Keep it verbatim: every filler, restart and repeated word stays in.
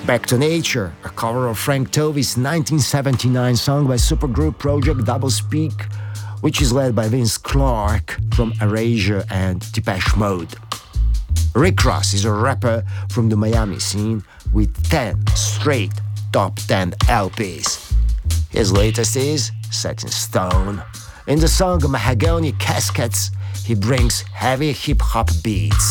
Back to Nature, a cover of Frank Tovey's nineteen seventy-nine song by supergroup Project Doublespeak, which is led by Vince Clarke from Erasure and Depeche Mode. Rick Ross is a rapper from the Miami scene with ten straight top ten L Ps. His latest is Set in Stone. In the song Mahogany Caskets, he brings heavy hip-hop beats.